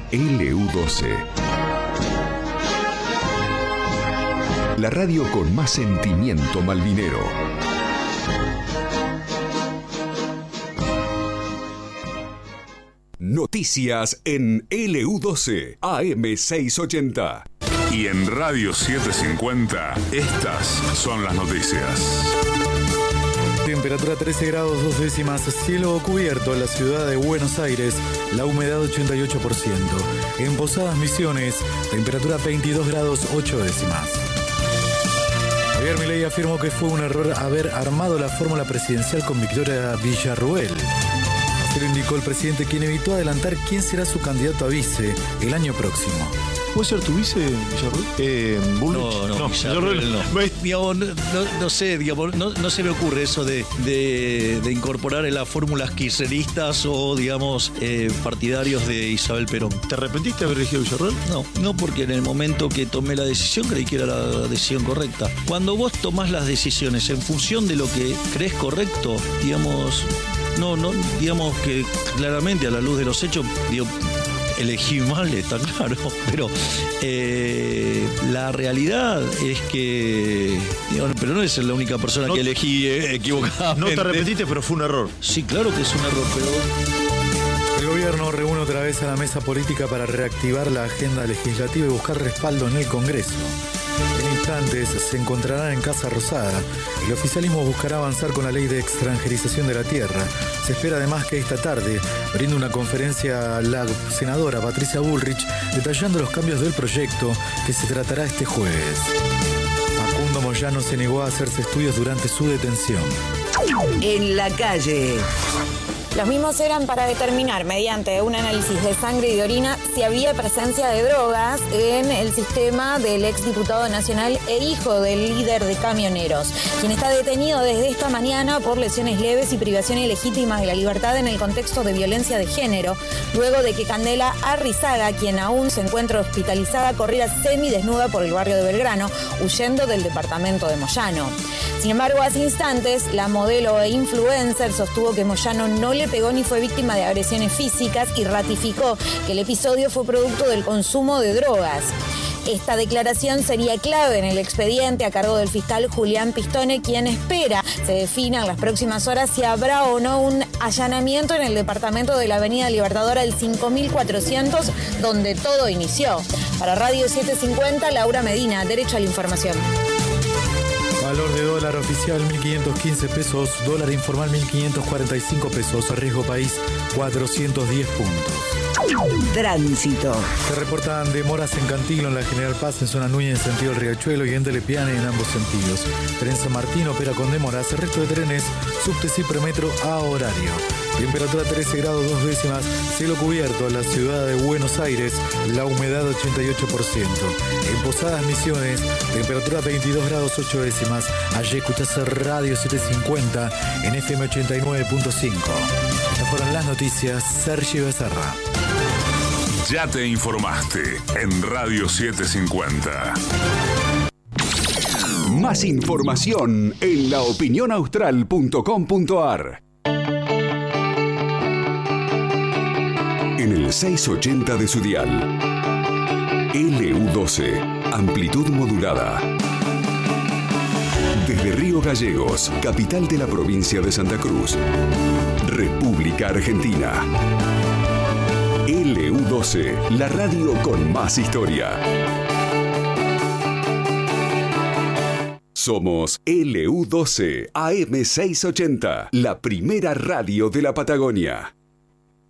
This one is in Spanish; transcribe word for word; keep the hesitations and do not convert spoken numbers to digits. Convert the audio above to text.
L U doce. La radio con más sentimiento malvinero. Noticias en L U doce, A M seiscientos ochenta. Y en Radio setecientos cincuenta, estas son las noticias. Temperatura trece grados dos décimas, cielo cubierto en la ciudad de Buenos Aires, la humedad ochenta y ocho por ciento. En Posadas Misiones, temperatura veintidós grados ocho décimas. Javier Milei afirmó que fue un error haber armado la fórmula presidencial con Victoria Villarruel. Así lo indicó el presidente, quien evitó adelantar quién será su candidato a vice el año próximo. ¿Puede ser tu vice, Villarruel? Eh, Bullrich. no, no, no, Villarruel no. no. Digamos, no, no, no sé, digamos, no, no se me ocurre eso de, de, de incorporar en las fórmulas kirchneristas o, digamos, eh, partidarios de Isabel Perón. ¿Te arrepentiste de haber elegido Villarruel? No, no, porque en el momento que tomé la decisión creí que era la decisión correcta. Cuando vos tomás las decisiones en función de lo que crees correcto, digamos, no, no, digamos que claramente a la luz de los hechos, digo, elegí mal, está claro, pero eh, la realidad es que, digo, pero no es la única persona no, que elegí eh, equivocadamente. No te arrepentiste, pero fue un error. Sí, claro que es un error, pero... El gobierno reúne otra vez a la mesa política para reactivar la agenda legislativa y buscar respaldo en el Congreso. En instantes se encontrarán en Casa Rosada. El oficialismo buscará avanzar con la ley de extranjerización de la tierra. Se espera además que esta tarde brinde una conferencia la senadora Patricia Bullrich detallando los cambios del proyecto que se tratará este jueves. Facundo Moyano se negó a hacerse estudios durante su detención. En la calle. Los mismos eran para determinar, mediante un análisis de sangre y de orina, si había presencia de drogas en el sistema del exdiputado nacional e hijo del líder de camioneros, quien está detenido desde esta mañana por lesiones leves y privación ilegítima de la libertad en el contexto de violencia de género, luego de que Candela Arrizaga, quien aún se encuentra hospitalizada, corriera semidesnuda por el barrio de Belgrano, huyendo del departamento de Moyano. Sin embargo, hace instantes, la modelo e influencer sostuvo que Moyano no le pegó ni fue víctima de agresiones físicas y ratificó que el episodio fue producto del consumo de drogas. Esta declaración sería clave en el expediente a cargo del fiscal Julián Pistone, quien espera se defina en las próximas horas si habrá o no un allanamiento en el departamento de la Avenida Libertadora del cinco mil cuatrocientos, donde todo inició. Para Radio setecientos cincuenta, Laura Medina, Derecho a la Información. Valor de dólar oficial mil quinientos quince pesos, dólar informal mil quinientos cuarenta y cinco pesos, riesgo país cuatrocientos diez puntos. Tránsito. Se reportan demoras en Cantilo, en la General Paz, en zona Núñez, en sentido del Riachuelo, y en Telepiane en ambos sentidos. Tren San Martín opera con demoras, el resto de trenes, subtes y premetro a horario. Temperatura trece grados dos décimas, cielo cubierto en la ciudad de Buenos Aires, la humedad ochenta y ocho por ciento. En Posadas Misiones, temperatura veintidós grados ocho décimas. Allí escuchás Radio setecientos cincuenta en F M ochenta y nueve punto cinco. Estas fueron las noticias. Sergio Becerra. Ya te informaste en Radio setecientos cincuenta. Más información en la opinión austral punto com punto a r. En el seiscientos ochenta de su dial. L U doce, amplitud modulada. Desde Río Gallegos, capital de la provincia de Santa Cruz, República Argentina. L U doce, la radio con más historia. Somos L U doce, A M seiscientos ochenta, la primera radio de la Patagonia.